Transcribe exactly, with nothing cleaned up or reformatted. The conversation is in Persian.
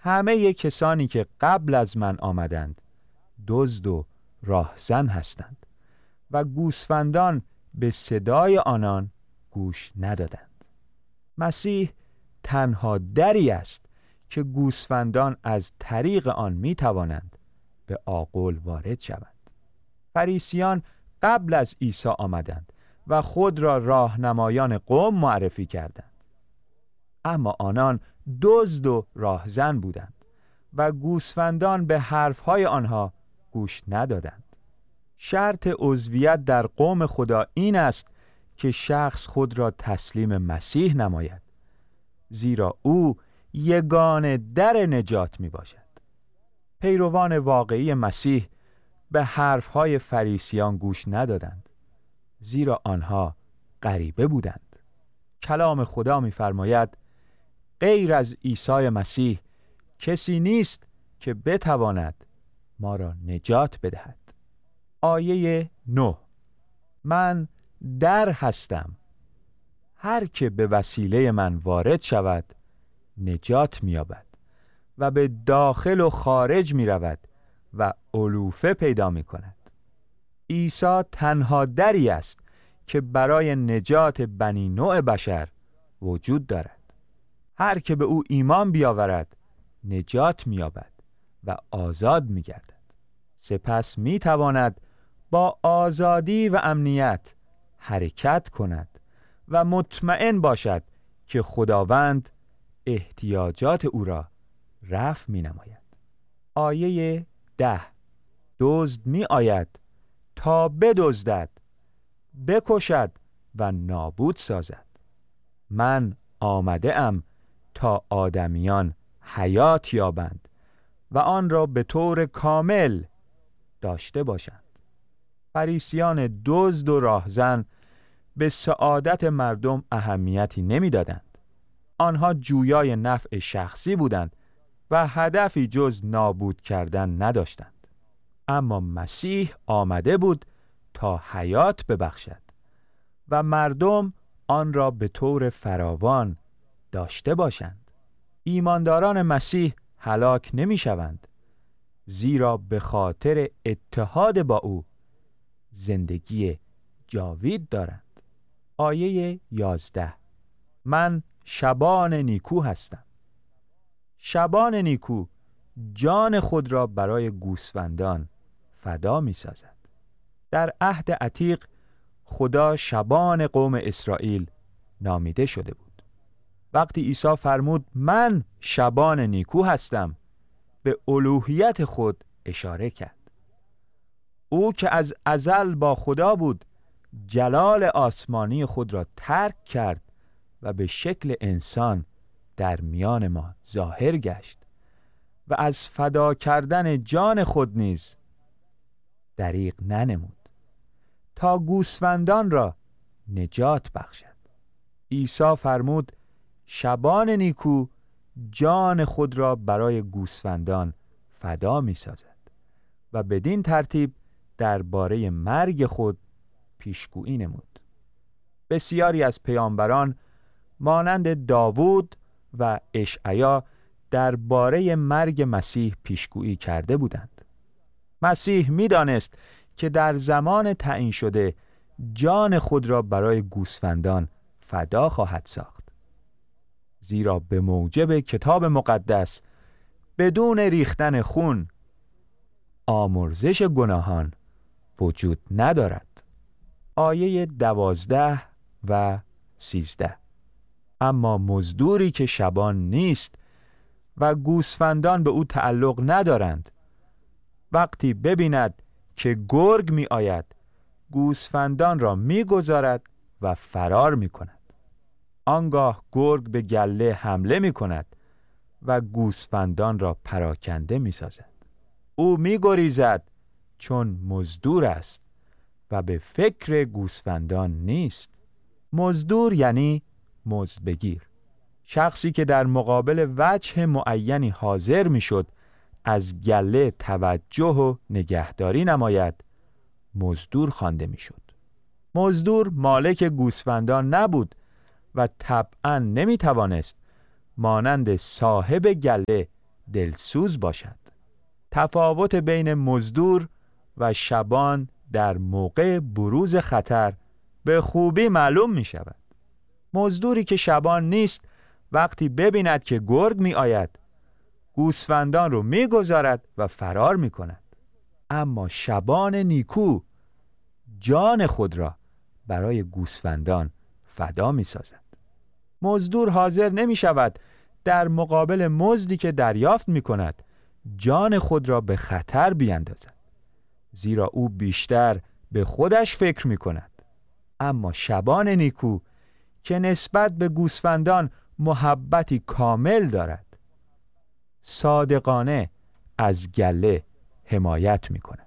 همه کسانی که قبل از من آمدند دزد و راهزن هستند و گوسفندان به صدای آنان گوش ندادند. مسیح تنها دری است که گوسفندان از طریق آن می توانند به آغل وارد شوند. فریسیان قبل از عیسی آمدند و خود را راهنمایان قوم معرفی کردند، اما آنان دزد و راهزن بودند و گوسفندان به حرفهای آنها گوش ندادند. شرط عضویت در قوم خدا این است که شخص خود را تسلیم مسیح نماید، زیرا او یگانه در نجات می باشد. پیروان واقعی مسیح به حرفهای فریسیان گوش ندادند، زیرا آنها غریبه بودند. کلام خدا می فرماید غیر از عیسی مسیح کسی نیست که بتواند ما را نجات بدهد. آیه نه: من در هستم، هر که به وسیله من وارد شود نجات می‌یابد و به داخل و خارج می‌رود و علوفه پیدا می‌کند. عیسی تنها دری است که برای نجات بنی نوع بشر وجود دارد. هر که به او ایمان بیاورد نجات می‌یابد و آزاد می‌گردد. سپس می‌تواند با آزادی و امنیت حرکت کند و مطمئن باشد که خداوند احتیاجات او را رفع می نماید. آیه ده: دزد می آید تا بدزدد، بکشد و نابود سازد. من آمده ام تا آدمیان حیات یابند و آن را به طور کامل داشته باشند. فریسیان دزد و راهزن به سعادت مردم اهمیتی نمیدادند. آنها جویای نفع شخصی بودند و هدفی جز نابود کردن نداشتند. اما مسیح آمده بود تا حیات ببخشد و مردم آن را به طور فراوان داشته باشند. ایمانداران مسیح هلاک نمی شوند، زیرا به خاطر اتحاد با او زندگی جاوید دارند. آیه یازده: من شبان نیکو هستم. شبان نیکو جان خود را برای گوسفندان فدا می سازد. در عهد عتیق خدا شبان قوم اسرائیل نامیده شده بود. وقتی عیسی فرمود من شبان نیکو هستم، به الوهیت خود اشاره کرد. او که از ازل با خدا بود جلال آسمانی خود را ترک کرد و به شکل انسان در میان ما ظاهر گشت و از فدا کردن جان خود نیز دریغ ننمود تا گوسفندان را نجات بخشد. عیسی فرمود شبان نیکو جان خود را برای گوسفندان فدا می سازد و بدین ترتیب درباره مرگ خود پیشگویی نمود. بسیاری از پیامبران مانند داوود و اشعیا درباره مرگ مسیح پیشگویی کرده بودند. مسیح می‌دانست که در زمان تعیین شده جان خود را برای گوسفندان فدا خواهد ساخت، زیرا به موجب کتاب مقدس بدون ریختن خون آمرزش گناهان وجود ندارد. آیه دوازده و سیزده: اما مزدوری که شبان نیست و گوسفندان به او تعلق ندارند، وقتی ببیند که گرگ می آید گوسفندان را می گذارد و فرار می کند. آنگاه گرگ به گله حمله می کند و گوسفندان را پراکنده می سازد. او می گریزد چون مزدور است و به فکر گوسفندان نیست. مزدور یعنی مزد بگیر. شخصی که در مقابل وجه معینی حاضر می شد از گله توجه و نگهداری نماید مزدور خوانده می شد. مزدور مالک گوسفندان نبود و طبعاً نمی توانست مانند صاحب گله دلسوز باشد. تفاوت بین مزدور و شبان در موقع بروز خطر به خوبی معلوم می شود. مزدوری که شبان نیست وقتی ببیند که گرگ می آید گوسفندان رو می گذارد و فرار می کند. اما شبان نیکو جان خود را برای گوسفندان فدا می سازد. مزدور حاضر نمی شود در مقابل مزدی که دریافت می کند جان خود را به خطر بیندازد، زیرا او بیشتر به خودش فکر می کند. اما شبان نیکو که نسبت به گوسفندان محبتی کامل دارد صادقانه از گله حمایت می کند.